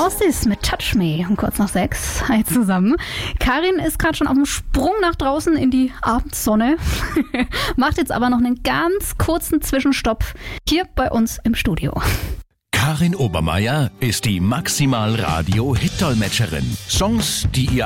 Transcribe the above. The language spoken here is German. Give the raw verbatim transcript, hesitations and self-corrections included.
Ossis mit Touch Me um kurz nach sechs. Hi zusammen. Karin ist gerade schon auf dem Sprung nach draußen in die Abendsonne. Macht jetzt aber noch einen ganz kurzen Zwischenstopp hier bei uns im Studio. Karin Obermeier ist die Maximal Radio Hit Dolmetscherin. Songs, die ihr